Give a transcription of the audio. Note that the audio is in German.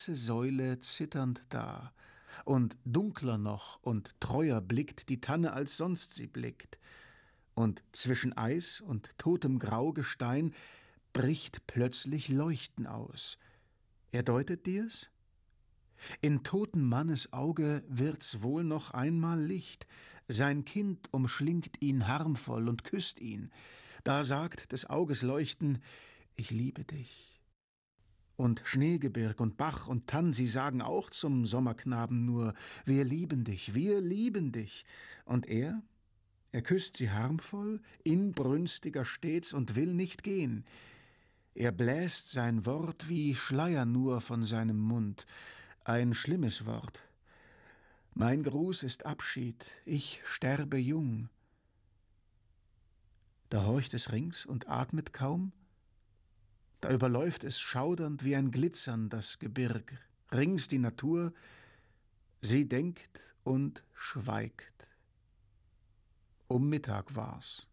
Säule zitternd da, und dunkler noch und treuer blickt die Tanne, als sonst sie blickt, und zwischen Eis und totem Graugestein bricht plötzlich Leuchten aus. Er deutet dir's? In toten Mannes Auge wird's wohl noch einmal Licht, sein Kind umschlingt ihn harmvoll und küsst ihn, da sagt des Auges Leuchten: Ich liebe dich. Und Schneegebirg und Bach und Tann, sie sagen auch zum Sommerknaben nur: Wir lieben dich, wir lieben dich. Und er küsst sie harmvoll, inbrünstiger stets und will nicht gehen. Er bläst sein Wort wie Schleier nur von seinem Mund, ein schlimmes Wort. Mein Gruß ist Abschied, ich sterbe jung. Da horcht es rings und atmet kaum, da überläuft es schaudernd wie ein Glitzern das Gebirg, rings die Natur, sie denkt und schweigt. Um Mittag war's.